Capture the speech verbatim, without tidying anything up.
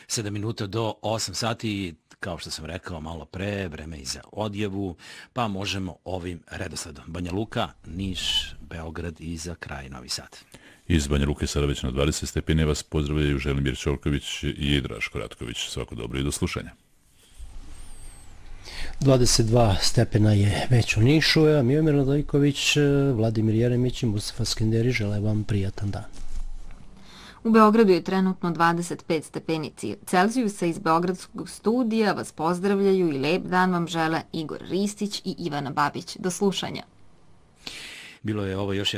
sedam minuta do osam sati, kao što sam rekao malo pre, vreme i za odjavu, pa možemo ovim redosledom. Banja Luka, Niš, Beograd i za kraj Novi Sad. Iz Banja Luke sada već na dvadeset stepeni vas pozdravljaju Želimir Ćorković i Draško Ratković. Svako dobro i do slušanja. dvadeset dva stepena je već u Nišu, a Miomir Radojković, Vladimir Jeremić i Mustafa Skenderi žele vam prijatan dan. U Beogradu je trenutno dvadeset pet stepeni Celzijusa. Iz Beogradskog studija vas pozdravljaju i lep dan vam žele Igor Ristić i Ivana Babić. Do slušanja. Bilo je ovo još